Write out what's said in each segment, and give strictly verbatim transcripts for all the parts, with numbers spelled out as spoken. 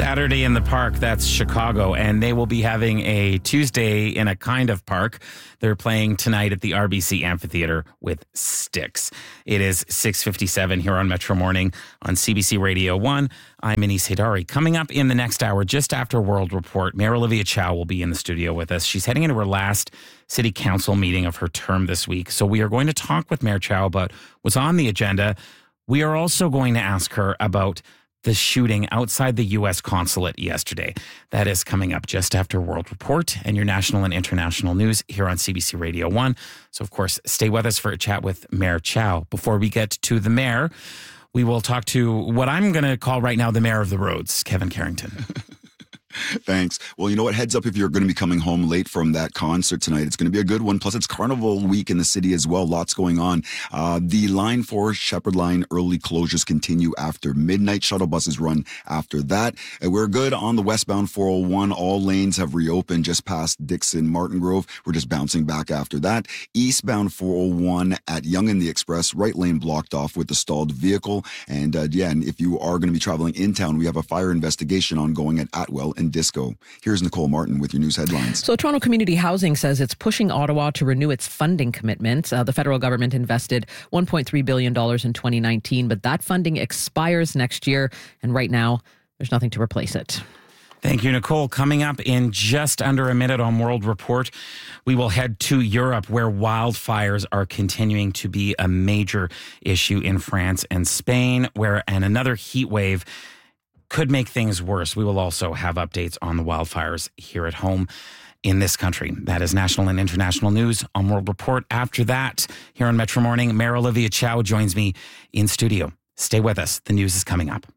Saturday in the Park, that's Chicago, and they will be having a Tuesday in a kind of park. They're playing tonight at the R B C Amphitheater with Styx. It is six fifty-seven here on Metro Morning on C B C Radio one. I'm Anis Haydari. Coming up in the next hour, just after World Report, Mayor Olivia Chow will be in the studio with us. She's heading into her last city council meeting of her term this week, so we are going to talk with Mayor Chow about what's on the agenda. We are also going to ask her about the shooting outside the U S consulate yesterday. That is coming up just after World Report and your national and international news here on C B C Radio one. So, of course, stay with us for a chat with Mayor Chow. Before we get to the mayor, we will talk to what I'm going to call right now the mayor of the roads, Kevin Carrington. Thanks. Well, you know what? Heads up if you're going to be coming home late from that concert tonight. It's going to be a good one. Plus, it's Carnival week in the city as well. Lots going on. Uh, the Line four Shepherd Line early closures continue after midnight. Shuttle buses run after that. And we're good on the westbound four oh one. All lanes have reopened just past Dixon Martin Grove. We're just bouncing back after that. Eastbound four oh one at Yonge and the Express, right lane blocked off with the stalled vehicle. And uh, yeah, and if you are going to be traveling in town, we have a fire investigation ongoing at Atwell and Disco. Here's Nicole Martin with your news headlines. So Toronto Community Housing says it's pushing Ottawa to renew its funding commitment. Uh, the federal government invested one point three billion dollars in twenty nineteen, but that funding expires next year. And right now, there's nothing to replace it. Thank you, Nicole. Coming up in just under a minute on World Report, we will head to Europe, where wildfires are continuing to be a major issue in France and Spain, where and another heat wave could make things worse. We will also have updates on the wildfires here at home in this country. That is national and international news on World Report. After that, here on Metro Morning, Mayor Olivia Chow joins me in studio. Stay with us. The news is coming up.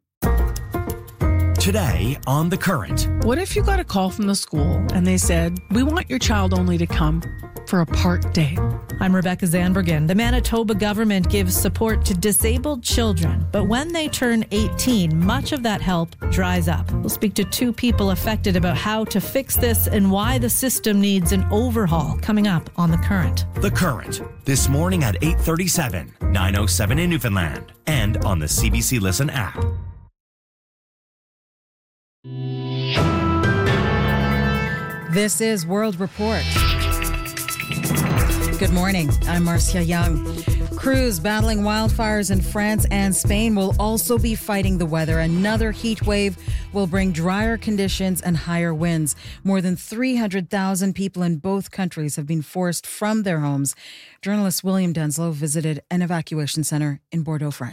Today on The Current. What if you got a call from the school and they said, we want your child only to come for a part day? I'm Rebecca Zanbergen. The Manitoba government gives support to disabled children, but when they turn eighteen, much of that help dries up. We'll speak to two people affected about how to fix this and why the system needs an overhaul, coming up on The Current. The Current, this morning at eight thirty-seven, nine oh seven in Newfoundland, and on the C B C Listen app. This is World Report. Good morning. I'm Marcia Young. Crews battling wildfires in France and Spain will also be fighting the weather. Another heat wave will bring drier conditions and higher winds. More than three hundred thousand people in both countries have been forced from their homes. Journalist William Denslow visited an evacuation center in Bordeaux, France.